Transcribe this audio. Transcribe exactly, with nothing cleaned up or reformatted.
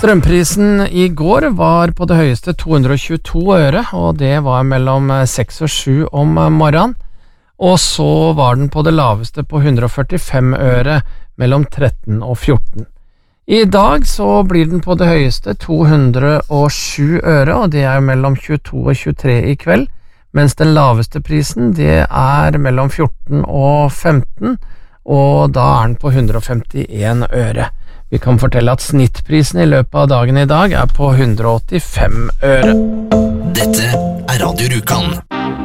Strømprisen i går var på det høyeste to hundre og tjueto øre, og det var mellom seks og sju om morgenen. Og så var den på det laveste på hundre og førtifem øre mellom tretten og fjorten. I dag så blir den på det høyeste to hundre og sju øre, og det er mellom tjueto og tjuetre i kveld, mens den laveste prisen det er mellom fjorten og femten, og da er den på hundre og femtien øre. Vi kan fortelle at snittprisen i løpet av dagen i dag er på hundre og åttifem øre. Dette er Radio Rjukan.